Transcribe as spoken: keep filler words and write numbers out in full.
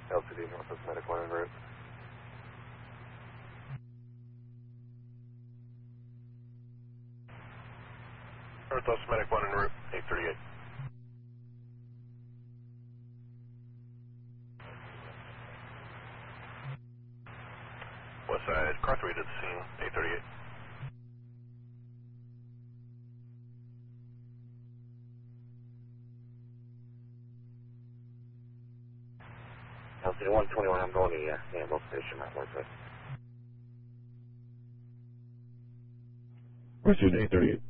L C D, Northwest Medic one en route. Northwest Medic one en route, eight thirty-eight. West side, car three to the scene, eight thirty-eight. L C D one twenty-one, I'm going to the uh, Campbell Station, my Northwest. Western eight thirty-eight.